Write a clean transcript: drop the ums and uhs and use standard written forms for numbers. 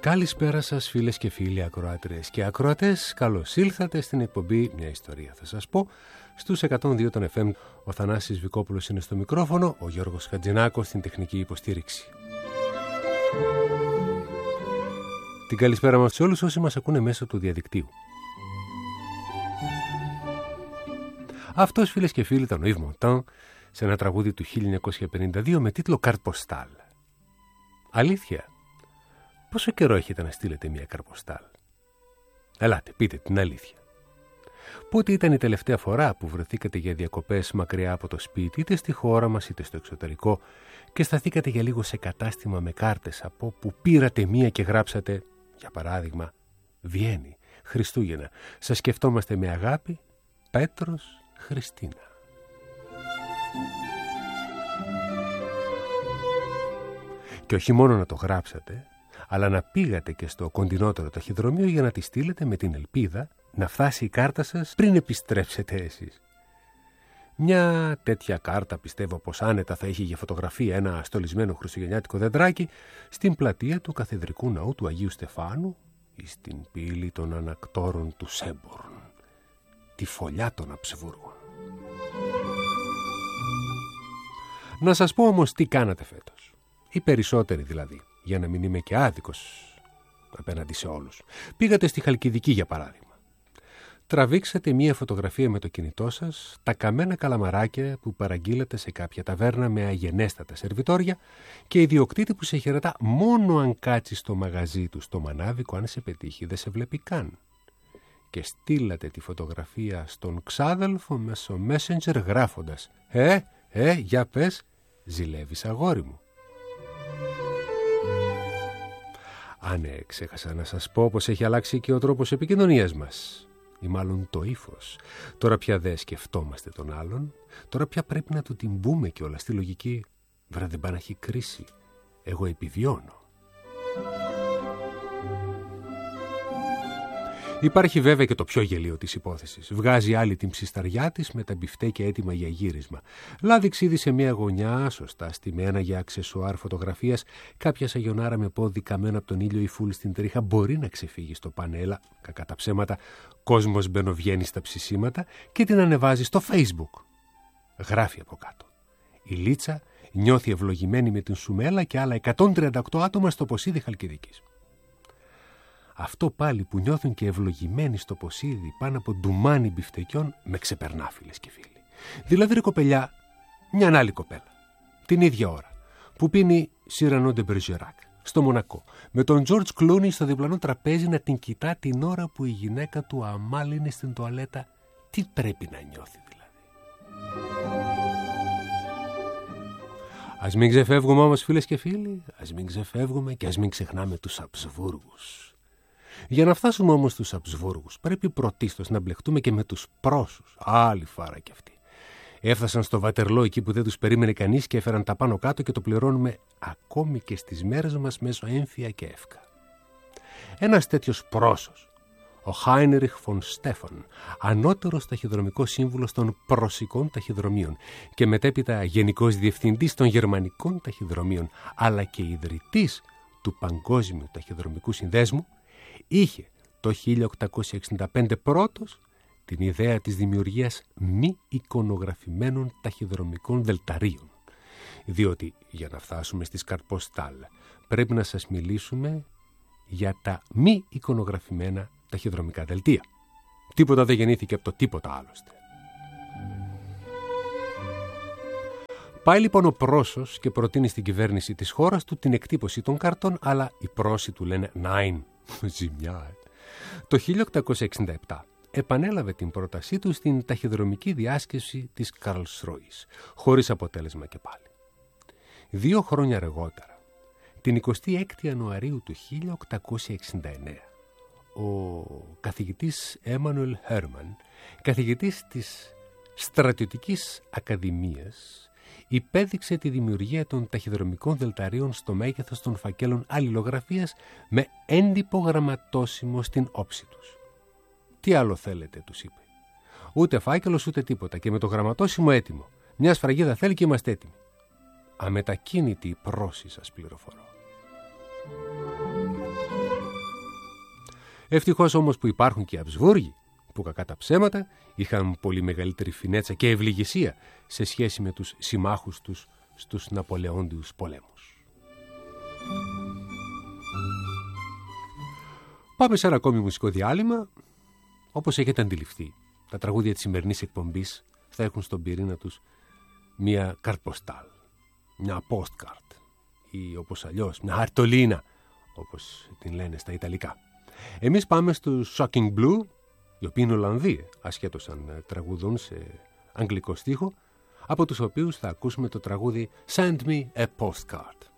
Καλησπέρα σας φίλες και φίλοι ακροάτριες και ακροατές. Καλώς ήλθατε στην εκπομπή «Μια ιστορία θα σας πω» στους 102 των FM. Ο Θανάσης Βικόπουλος είναι στο μικρόφωνο, ο Γιώργος Χατζηνάκος στην τεχνική υποστήριξη. Την καλησπέρα μας σε όλους όσοι μας ακούνε μέσω του διαδικτύου. Αυτός φίλες και φίλοι ήταν ο Yves Montand σε ένα τραγούδι του 1952 με τίτλο «Καρποστάλ». Αλήθεια, πόσο καιρό έχετε να στείλετε μια καρποστάλ? Ελάτε, πείτε την αλήθεια. Πότε ήταν η τελευταία φορά που βρεθήκατε για διακοπές μακριά από το σπίτι, είτε στη χώρα μας είτε στο εξωτερικό, και σταθήκατε για λίγο σε κατάστημα με κάρτες από που πήρατε μία και γράψατε, για παράδειγμα, Βιέννη, Χριστούγεννα, σας σκεφτόμαστε με αγάπη, Πέτρος, Χριστίνα. Και όχι μόνο να το γράψατε, αλλά να πήγατε και στο κοντινότερο ταχυδρομείο για να τη στείλετε με την ελπίδα να φτάσει η κάρτα σας πριν επιστρέψετε εσείς. Μια τέτοια κάρτα πιστεύω πως άνετα θα είχε για φωτογραφία ένα στολισμένο χριστουγεννιάτικο δεντράκι στην πλατεία του Καθεδρικού Ναού του Αγίου Στεφάνου ή στην πύλη των ανακτόρων του Σέμπορν, τη φωλιά των Αψβούργων. Να σας πω όμως τι κάνατε φέτος, οι περισσότεροι δηλαδή, για να μην είμαι και άδικος απέναντι σε όλους. Πήγατε στη Χαλκιδική για παράδειγμα. Τραβήξατε μία φωτογραφία με το κινητό σας, τα καμένα καλαμαράκια που παραγγείλατε σε κάποια ταβέρνα με αγενέστατα σερβιτόρια και ιδιοκτήτη που σε χαιρετά μόνο αν κάτσεις στο μαγαζί του στο μανάβικο, αν σε πετύχει δεν σε βλέπει καν. Και στείλατε τη φωτογραφία στον ξάδελφο μέσω Messenger γράφοντας για πες, ζηλεύεις αγόρι μου. Ξέχασα να σας πω πως έχει αλλάξει και ο τρόπος επικοινωνίας μας. Ή μάλλον το ύφος. Τώρα πια δεν σκεφτόμαστε τον άλλον. Τώρα πια πρέπει να του την πούμε κιόλας στη λογική. Βρε, δεν πάει να έχει κρίση. Εγώ επιβιώνω. Υπάρχει βέβαια και το πιο γελίο της υπόθεσης. Βγάζει άλλη την ψισταριά της με τα μπιφτέκια έτοιμα για γύρισμα. Λάδι ξύδι σε μια γωνιά, σωστά στημένα για αξεσουάρ φωτογραφίας, κάποια σαγιονάρα με πόδι καμένο από τον ήλιο ή φούλ στην τρίχα μπορεί να ξεφύγει στο πανέλα, κακά τα ψέματα, κόσμος μπαινοβγαίνει στα ψησίματα και την ανεβάζει στο Facebook. Γράφει από κάτω. Η Λίτσα νιώθει ευλογημένη με την Σουμέλα και άλλα 138 άτομα στο Ποσίδι Χαλκιδικής. Αυτό πάλι που νιώθουν και ευλογημένοι στο Ποσίδι πάνω από ντουμάνι μπιφτεκιών με ξεπερνά, φίλες και φίλοι. Δηλαδή ρε κοπελιά, μια άλλη κοπέλα, την ίδια ώρα, που πίνει Cyrano de Bergerac στο Μονακό, με τον George Clooney στο διπλανό τραπέζι να την κοιτά την ώρα που η γυναίκα του αμάλ είναι στην τουαλέτα. Τι πρέπει να νιώθει δηλαδή? Ας μην ξεφεύγουμε όμως, φίλες και φίλοι, ας μην ξεφεύγουμε και ας μην ξεχνάμε τους Αψβούργους. Για να φτάσουμε όμως στους Αψβούργους πρέπει πρωτίστως να μπλεχτούμε και με τους Πρώσους. Άλλη φάρα κι αυτή. Έφτασαν στο Βατερλό εκεί που δεν τους περίμενε κανείς και έφεραν τα πάνω κάτω και το πληρώνουμε ακόμη και στις μέρες μας μέσω έμφυα και εύκα. Ένας τέτοιος Πρώσος, ο Χάινριχ φον Στέφαν, ανώτερος ταχυδρομικός σύμβουλος των Πρωσικών ταχυδρομείων και μετέπειτα γενικός διευθυντής των Γερμανικών ταχυδρομείων, αλλά και ιδρυτής του Παγκόσμιου Ταχυδρομικού Συνδέσμου, είχε το 1865 πρώτος την ιδέα της δημιουργίας μη εικονογραφημένων ταχυδρομικών δελταρίων. Διότι για να φτάσουμε στις καρποστάλ πρέπει να σας μιλήσουμε για τα μη εικονογραφημένα ταχυδρομικά δελτία. Τίποτα δεν γεννήθηκε από το τίποτα άλλωστε. Πάει λοιπόν ο Πρώσος και προτείνει στην κυβέρνηση της χώρας του την εκτύπωση των καρτών, αλλά οι Πρώσοι του λένε «Nein». Ζημιά. Το 1867 επανέλαβε την πρότασή του στην ταχυδρομική διάσκεψη της Καρλσρόης, χωρίς αποτέλεσμα και πάλι. 2 χρόνια αργότερα, την 26η Ιανουαρίου του 1869, ο καθηγητής Έμανουελ Χέρμαν, καθηγητής της Στρατιωτικής Ακαδημίας, υπέδειξε τη δημιουργία των ταχυδρομικών δελταρίων στο μέγεθος των φακέλων αλληλογραφίας με έντυπο γραμματώσιμο στην όψη τους. «Τι άλλο θέλετε», τους είπε. «Ούτε φάκελος ούτε τίποτα και με το γραμματώσιμο έτοιμο. Μια σφραγίδα θέλει και είμαστε έτοιμοι. Αμετακίνητη η πρόση, σας πληροφορώ». Ευτυχώς όμως που υπάρχουν και οι Αμπσβούργοι, που κακά τα ψέματα είχαν πολύ μεγαλύτερη φινέτσα και ευληγησία σε σχέση με τους συμμάχους τους στους Ναπολεόντιους πολέμους. Πάμε σε ένα ακόμη μουσικό διάλειμμα. Όπως έχετε αντιληφθεί, τα τραγούδια της σημερινής εκπομπής θα έχουν στον πυρήνα τους μια καρτποστάλ, μια postcard ή όπως αλλιώς μια χαρτολίνα, όπως την λένε στα Ιταλικά. Εμείς πάμε στους Shocking Blue, οι οποίοι είναι Ολλανδοί, ασχέτως αν τραγουδούν σε αγγλικό στίχο, από τους οποίους θα ακούσουμε το τραγούδι Send Me a Postcard.